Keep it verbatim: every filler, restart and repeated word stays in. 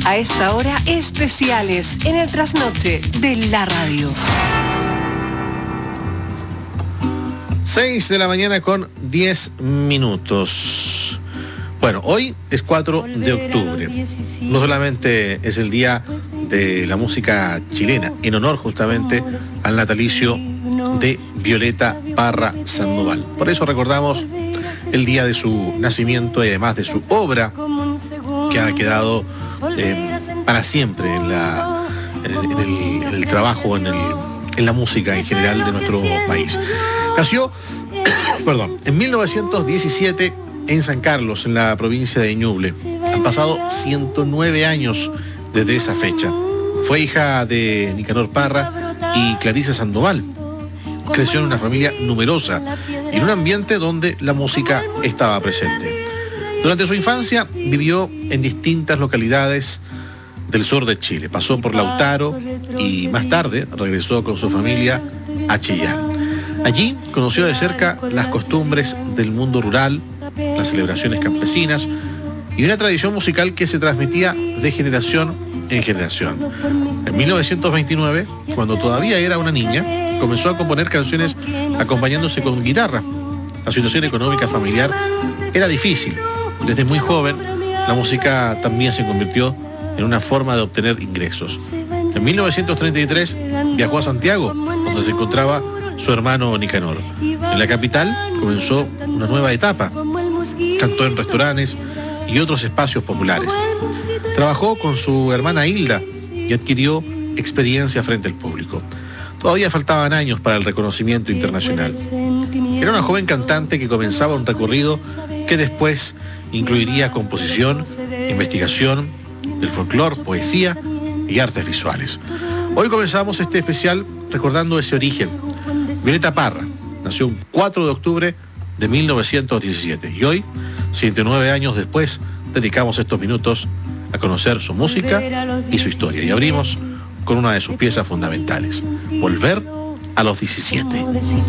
A esta hora, especiales en el trasnoche de la radio. seis de la mañana con diez minutos. Bueno, hoy es cuatro de octubre. No solamente es el día de la música chilena, en honor justamente al natalicio de Violeta Parra Sandoval. Por eso recordamos el día de su nacimiento y además de su obra, que ha quedado eh, para siempre en, la, en, el, en, el, en el trabajo, en, el, en la música en general de nuestro país. Nació, perdón, en mil novecientos diecisiete en San Carlos, en la provincia de Ñuble. Han pasado ciento nueve años desde esa fecha. Fue hija de Nicanor Parra y Clarisa Sandoval. Creció en una familia numerosa y en un ambiente donde la música estaba presente. Durante su infancia vivió en distintas localidades del sur de Chile. Pasó por Lautaro y más tarde regresó con su familia a Chillán. Allí conoció de cerca las costumbres del mundo rural, las celebraciones campesinas y una tradición musical que se transmitía de generación en generación. En mil novecientos veintinueve, cuando todavía era una niña, comenzó a componer canciones acompañándose con guitarra. La situación económica familiar era difícil. Desde muy joven, la música también se convirtió en una forma de obtener ingresos. En mil novecientos treinta y tres viajó a Santiago, donde se encontraba su hermano Nicanor. En la capital comenzó una nueva etapa. Cantó en restaurantes y otros espacios populares. Trabajó con su hermana Hilda y adquirió experiencia frente al público. Todavía faltaban años para el reconocimiento internacional. Era una joven cantante que comenzaba un recorrido que después incluiría composición, investigación del folclore, poesía y artes visuales. Hoy comenzamos este especial recordando ese origen. Violeta Parra nació un cuatro de octubre de mil novecientos diecisiete y hoy, ciento nueve años después, dedicamos estos minutos a conocer su música y su historia. Y abrimos con una de sus piezas fundamentales, Volver a los diecisiete.